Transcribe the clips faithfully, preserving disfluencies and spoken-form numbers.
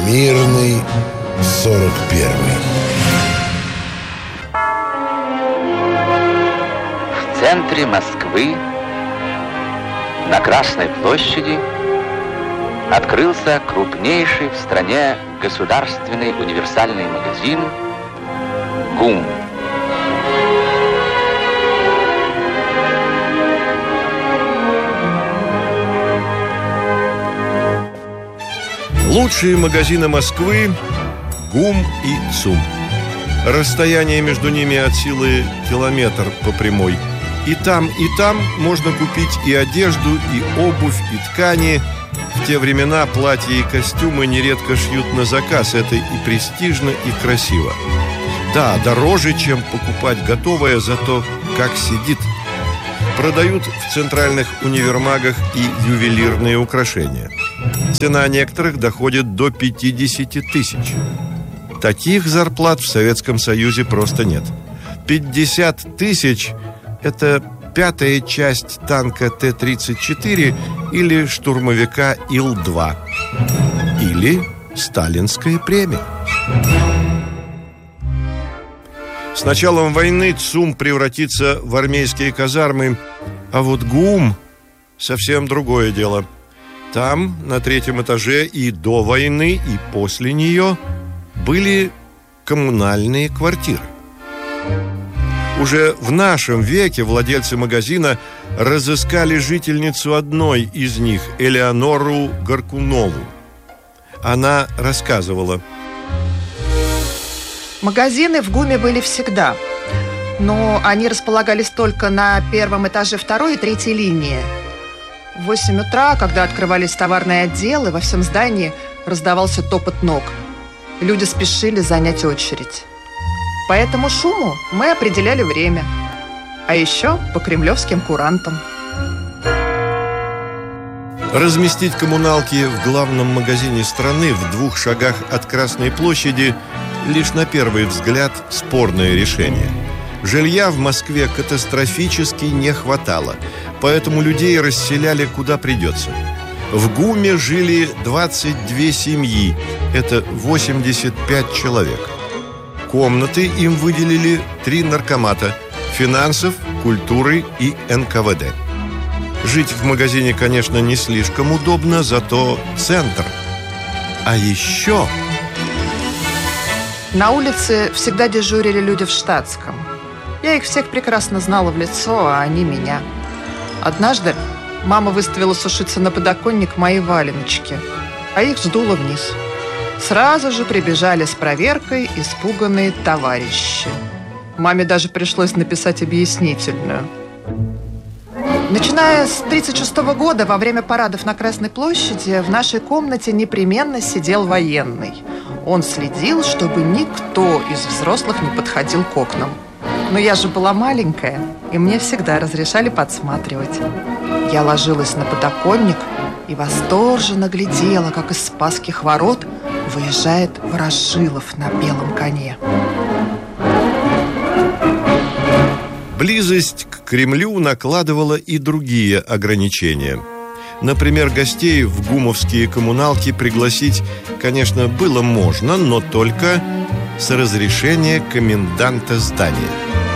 Мирный сорок первый. В центре Москвы, на Красной площади, открылся крупнейший в стране государственный универсальный магазин «ГУМ». Лучшие магазины Москвы – ГУМ и ЦУМ. Расстояние между ними от силы километр по прямой. И там, и там можно купить и одежду, и обувь, и ткани. В те времена платья и костюмы нередко шьют на заказ. Это и престижно, и красиво. Да, дороже, чем покупать готовое, зато как сидит. Продают в центральных универмагах и ювелирные украшения. Цена некоторых доходит до пятидесяти тысяч. Таких зарплат в Советском Союзе просто нет. пятьдесят тысяч – это пятая часть танка Т тридцать четыре или штурмовика Ил два. Или сталинская премия. С началом войны ЦУМ превратится в армейские казармы, а вот ГУМ – совсем другое дело. Там, на третьем этаже, и до войны, и после нее были коммунальные квартиры. Уже в нашем веке владельцы магазина разыскали жительницу одной из них, Элеонору Горкунову. Она рассказывала: магазины в ГУМе были всегда, но они располагались только на первом этаже второй и третьей линии. В восемь утра, когда открывались товарные отделы, во всем здании раздавался топот ног. Люди спешили занять очередь. По этому шуму мы определяли время. А еще по кремлевским курантам. Разместить коммуналки в главном магазине страны в двух шагах от Красной площади лишь на первый взгляд спорное решение. Жилья в Москве катастрофически не хватало, поэтому людей расселяли куда придется. В ГУМе жили двадцать две семьи, это восемьдесят пять человек. Комнаты им выделили три наркомата – финансов, культуры и эн ка вэ дэ. Жить в магазине, конечно, не слишком удобно, зато центр. А еще... На улице всегда дежурили люди в штатском. Я их всех прекрасно знала в лицо, а они меня. Однажды мама выставила сушиться на подоконник мои валеночки, а их сдуло вниз. Сразу же прибежали с проверкой испуганные товарищи. Маме даже пришлось написать объяснительную. Начиная с тридцать шестого года, во время парадов на Красной площади, в нашей комнате непременно сидел военный. Он следил, чтобы никто из взрослых не подходил к окнам. Но я же была маленькая, и мне всегда разрешали подсматривать. Я ложилась на подоконник и восторженно глядела, как из Спасских ворот выезжает Ворошилов на белом коне. Близость к Кремлю накладывала и другие ограничения. Например, гостей в гумовские коммуналки пригласить, конечно, было можно, но только с разрешения коменданта здания.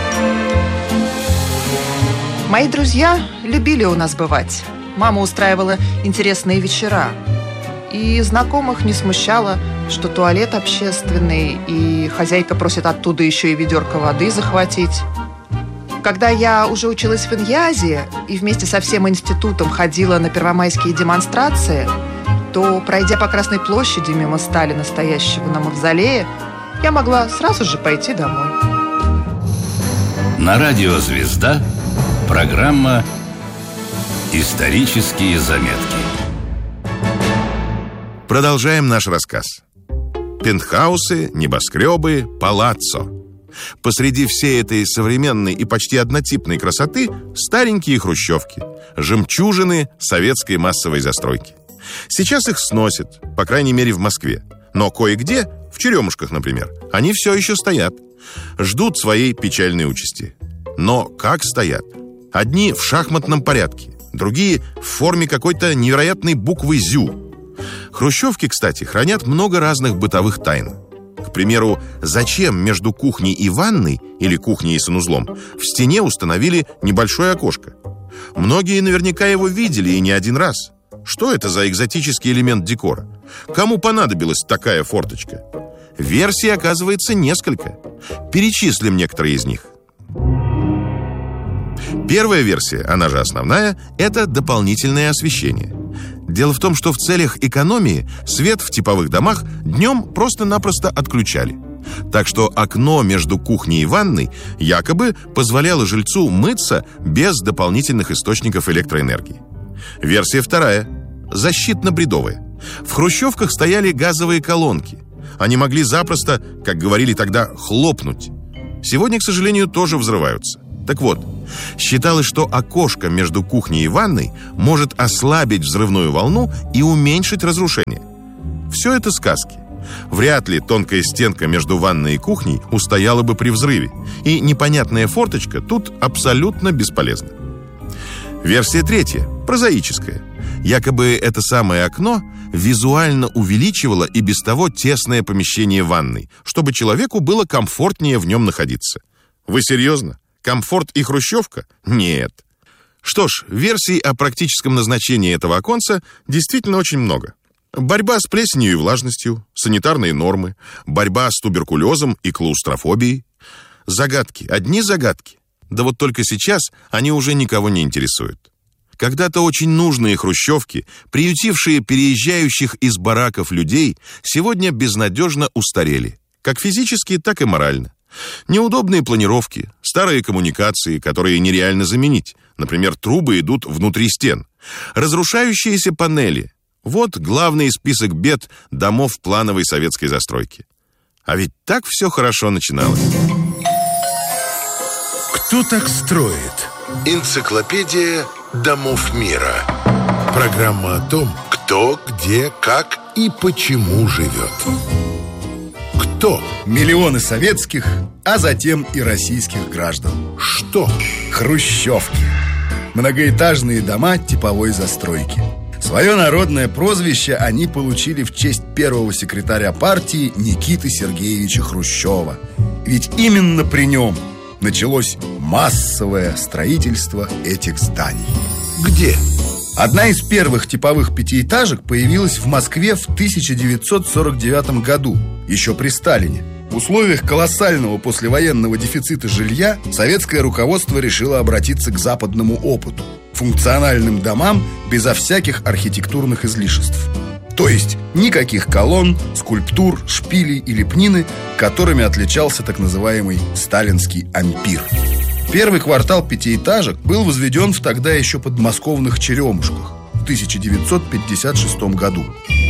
Мои друзья любили у нас бывать. Мама устраивала интересные вечера. И знакомых не смущало, что туалет общественный, и хозяйка просит оттуда еще и ведерко воды захватить. Когда я уже училась в Иньязе и вместе со всем институтом ходила на первомайские демонстрации, то, пройдя по Красной площади мимо Сталина, стоящего на мавзолее, я могла сразу же пойти домой. На радио «Звезда» программа «Исторические заметки». Продолжаем наш рассказ. Пентхаусы, небоскребы, палаццо. Посреди всей этой современной и почти однотипной красоты старенькие хрущевки, жемчужины советской массовой застройки. Сейчас их сносят, по крайней мере в Москве. Но кое-где, в Черемушках, например, они все еще стоят. Ждут своей печальной участи. Но как стоят? Одни в шахматном порядке, другие в форме какой-то невероятной буквы «зю». Хрущевки, кстати, хранят много разных бытовых тайн. К примеру, зачем между кухней и ванной, или кухней и санузлом, в стене установили небольшое окошко? Многие наверняка его видели и не один раз. Что это за экзотический элемент декора? Кому понадобилась такая форточка? Версий, оказывается, несколько. Перечислим некоторые из них. Первая версия, она же основная, это дополнительное освещение. Дело в том, что в целях экономии свет в типовых домах днем просто-напросто отключали. Так что окно между кухней и ванной якобы позволяло жильцу мыться без дополнительных источников электроэнергии. Версия вторая – защитно-бредовая. В хрущевках стояли газовые колонки. Они могли запросто, как говорили тогда, хлопнуть. Сегодня, к сожалению, тоже взрываются. Так вот, считалось, что окошко между кухней и ванной может ослабить взрывную волну и уменьшить разрушение. Все это сказки. Вряд ли тонкая стенка между ванной и кухней устояла бы при взрыве, и непонятная форточка тут абсолютно бесполезна. Версия третья, прозаическая. Якобы это самое окно визуально увеличивало и без того тесное помещение ванной, чтобы человеку было комфортнее в нем находиться. Вы серьезно? Комфорт и хрущевка? Нет. Что ж, версий о практическом назначении этого оконца действительно очень много. Борьба с плесенью и влажностью, санитарные нормы, борьба с туберкулезом и клаустрофобией. Загадки, одни загадки. Да вот только сейчас они уже никого не интересуют. Когда-то очень нужные хрущевки, приютившие переезжающих из бараков людей, сегодня безнадежно устарели, как физически, так и морально. Неудобные планировки, старые коммуникации, которые нереально заменить. Например, трубы идут внутри стен. Разрушающиеся панели. Вот главный список бед домов плановой советской застройки. А ведь так все хорошо начиналось. Кто так строит? Энциклопедия домов мира. Программа о том, кто, где, как и почему живет. Кто? Миллионы советских, а затем и российских граждан. Что? Хрущевки. Многоэтажные дома типовой застройки. Свое народное прозвище они получили в честь первого секретаря партии Никиты Сергеевича Хрущева. Ведь именно при нем началось массовое строительство этих зданий. Где? Одна из первых типовых пятиэтажек появилась в Москве в тысяча девятьсот сорок девятом году, еще при Сталине. В условиях колоссального послевоенного дефицита жилья советское руководство решило обратиться к западному опыту – функциональным домам безо всяких архитектурных излишеств. То есть никаких колонн, скульптур, шпилей и лепнины, которыми отличался так называемый сталинский ампир. Первый квартал пятиэтажек был возведен в тогда еще подмосковных Черемушках в тысяча девятьсот пятьдесят шестом году.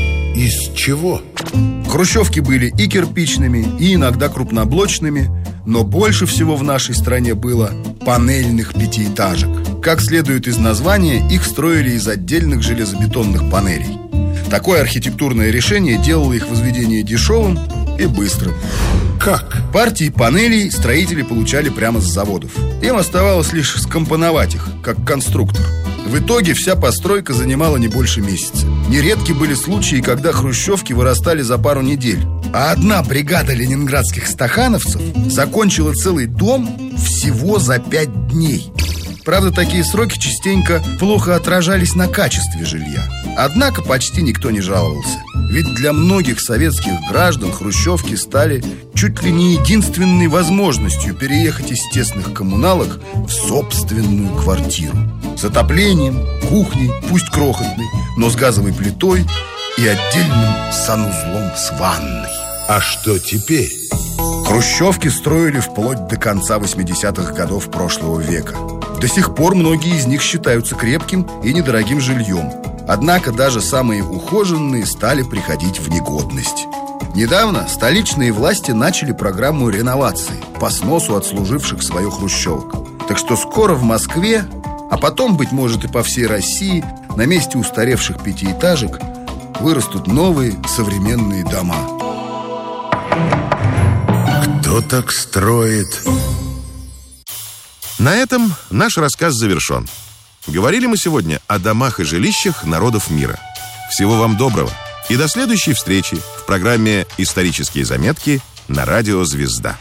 Из чего? Хрущевки были и кирпичными, и иногда крупноблочными, но больше всего в нашей стране было панельных пятиэтажек. Как следует из названия, их строили из отдельных железобетонных панелей. Такое архитектурное решение делало их возведение дешевым и быстрым. Как? Партии панелей строители получали прямо с заводов. Им оставалось лишь скомпоновать их, как конструктор. В итоге вся постройка занимала не больше месяца. Нередки были случаи, когда хрущевки вырастали за пару недель. А одна бригада ленинградских стахановцев закончила целый дом всего за пять дней. Правда, такие сроки частенько плохо отражались на качестве жилья. Однако почти никто не жаловался. Ведь для многих советских граждан хрущевки стали чуть ли не единственной возможностью переехать из тесных коммуналок в собственную квартиру. С отоплением, кухней, пусть крохотной, но с газовой плитой и отдельным санузлом с ванной. А что теперь? Хрущевки строили вплоть до конца восьмидесятых годов прошлого века. До сих пор многие из них считаются крепким и недорогим жильем. Однако даже самые ухоженные стали приходить в негодность. Недавно столичные власти начали программу реновации по сносу отслуживших свое хрущевок. Так что скоро в Москве, а потом, быть может, и по всей России, на месте устаревших пятиэтажек вырастут новые современные дома. Кто так строит? На этом наш рассказ завершен. Говорили мы сегодня о домах и жилищах народов мира. Всего вам доброго. И до следующей встречи в программе «Исторические заметки» на радио «Звезда».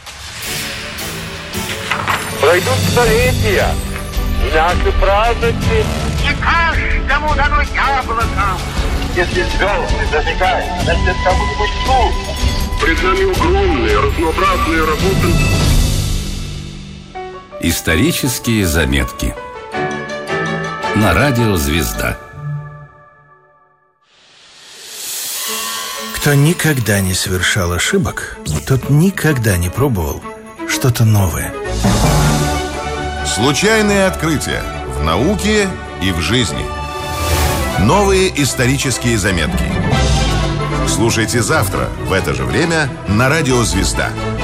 Пройдут столетия, и наши праздники. Не каждому дано яблоко. Если звезды зажигают, значит, кому-нибудь тут. Пред нами огромные, разнообразные работы. Исторические заметки на радио «Звезда». Кто никогда не совершал ошибок, тот никогда не пробовал что-то новое. Случайные открытия в науке и в жизни. Новые исторические заметки. Слушайте завтра в это же время на радио «Звезда».